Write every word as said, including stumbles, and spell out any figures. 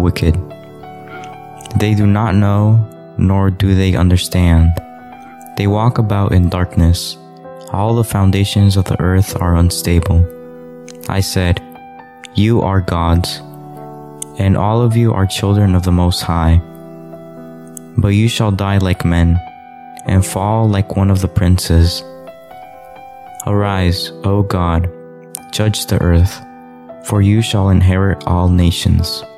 wicked. They do not know, nor do they understand. They walk about in darkness. All the foundations of the earth are unstable. I said, "You are gods, and all of you are children of the Most High. But you shall die like men, and fall like one of the princes. Arise, O God, judge the earth, for you shall inherit all nations."